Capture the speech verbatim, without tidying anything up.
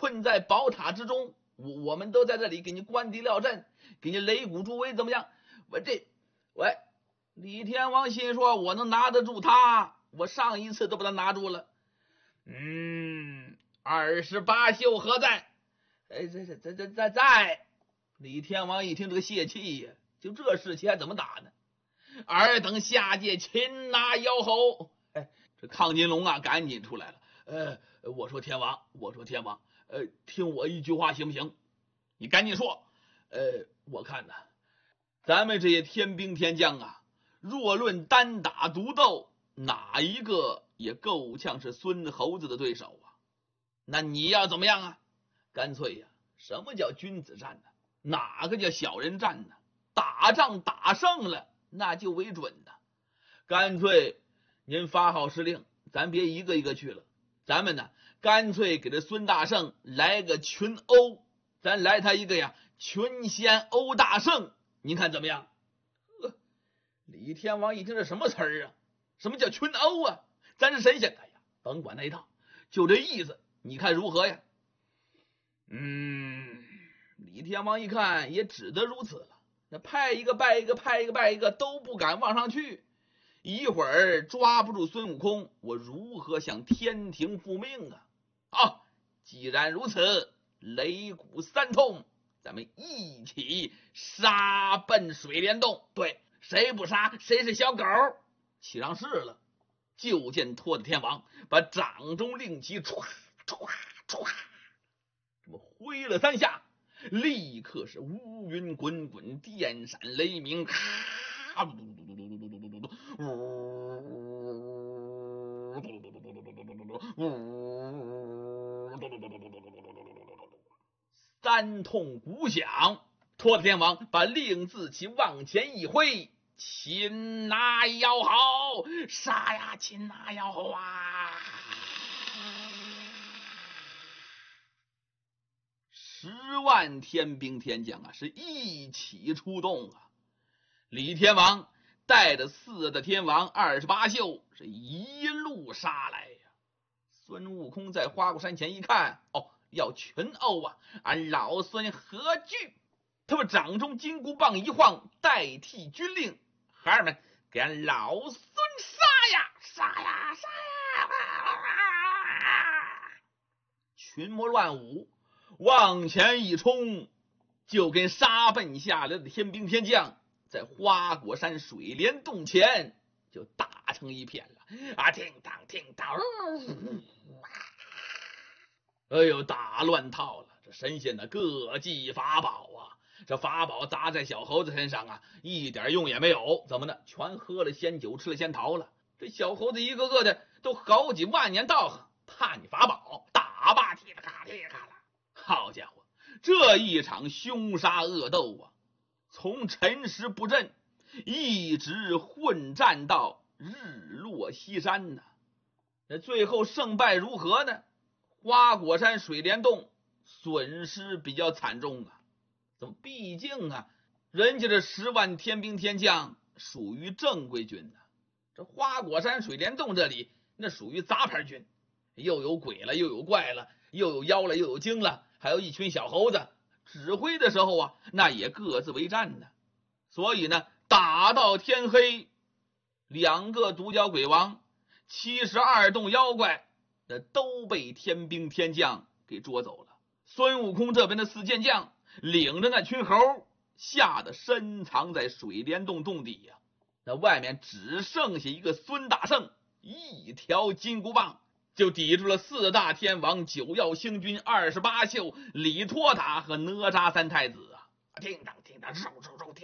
困在宝塔之中，我我们都在这里给你关敌料阵，给你擂鼓助威，怎么样？我这喂，李天王心说，我能拿得住他，我上一次都把他拿住了。嗯，二十八宿何在？哎，这这这这在在。李天王一听这个泄气呀，就这事情还怎么打呢？尔等下界擒拿妖猴。哎，这亢金龙啊，赶紧出来了。呃，我说天王，我说天王，呃，听我一句话行不行？你赶紧说。呃，我看呢，咱们这些天兵天将啊，若论单打独斗，哪一个也够呛是孙猴子的对手啊。那你要怎么样啊？干脆呀、啊，什么叫君子战呢？哪个叫小人战呢？打仗打胜了，那就为准的。干脆您发号施令，咱别一个一个去了，咱们呢，干脆给这孙大圣来个群殴，咱来他一个呀，群仙殴大圣，您看怎么样？呵，李天王一听这什么词儿啊？什么叫群殴啊？咱是神仙，哎呀，甭管那一套，就这意思，你看如何呀？嗯，李天王一看也只得如此了，那派一个拜一个，派一个拜一个，都不敢往上去。一会儿抓不住孙悟空，我如何向天庭复命啊？好，既然如此，擂鼓三通，咱们一起杀奔水帘洞。对，谁不杀谁是小狗。起上势了，就见托的天王把掌中令旗唰唰唰这么挥了三下，立刻是乌云滚滚，电闪雷鸣，咔嘟嘟嘟嘟嘟嘟嘟嘟嘟嘟，呜嘟嘟嘟嘟嘟嘟嘟嘟嘟，呜嘟嘟嘟嘟嘟嘟嘟嘟，三通鼓响。托天王把令字旗往前一挥，擒拿妖猴，杀呀擒拿妖猴啊！十万天兵天将啊，是一起出动啊！李天王带着四大天王二十八宿是一路杀来呀。孙悟空在花果山前一看，哦，要群殴啊！俺老孙何惧？他把掌中金箍棒一晃，代替军令，孩儿们，给俺老孙杀呀杀呀杀呀！群魔乱舞，往前一冲，就跟杀奔下来的天兵天将在花果山水帘洞前就打成一片了啊！叮当叮当，哎呦，打乱套了！这神仙的各记法宝啊，这法宝砸在小猴子身上啊，一点用也没有。怎么呢？全喝了仙酒，吃了仙桃了。这小猴子一个个的都好几万年道行，怕你法宝，打吧，踢了咔踢了咔了。好家伙，这一场凶杀恶斗啊，从辰时不振一直混战到日落西山呢。那最后胜败如何呢？花果山水帘洞损失比较惨重啊。怎么？毕竟啊，人家这十万天兵天将属于正规军呢、啊，这花果山水帘洞这里那属于杂牌军，又有鬼了，又有怪了，又有妖了，又有精了，还有一群小猴子。指挥的时候啊，那也各自为战呢。所以呢，打到天黑，两个独角鬼王，七十二洞妖怪，那都被天兵天将给捉走了。孙悟空这边的四健将领着那群猴，吓得深藏在水帘洞洞底呀、啊。那外面只剩下一个孙大圣，一条金箍棒就抵住了四大天王、九曜星君、二十八宿、李托塔和哪吒三太子啊！叮当叮当，肉肉肉。